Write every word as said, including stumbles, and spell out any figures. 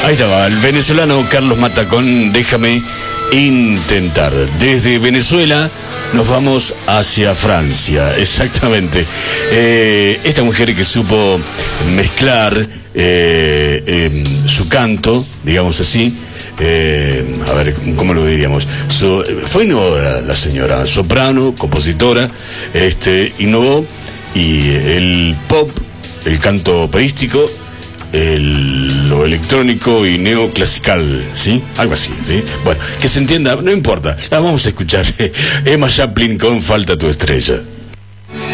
Ahí estaba, el venezolano Carlos Mata con Déjame Intentar. Desde Venezuela nos vamos hacia Francia, exactamente. Eh, esta mujer que supo mezclar eh, eh, su canto, digamos así, eh, a ver, ¿cómo lo diríamos? Su, fue innovadora la señora, soprano, compositora, este, innovó, y el pop, el canto operístico, El, lo electrónico y neoclasical, ¿sí? Algo así, ¿sí? Bueno, que se entienda, no importa, la vamos a escuchar. Emma Chaplin con Falta tu estrella.